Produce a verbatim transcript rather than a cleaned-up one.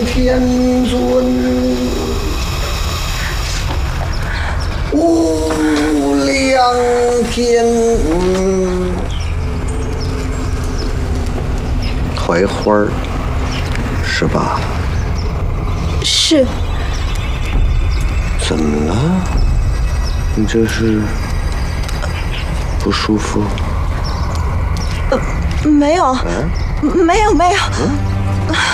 天尊，无量天。槐花儿是吧？ 是。 怎么了？你这是不舒服？ 呃，没有， 嗯， 没有，没有。 嗯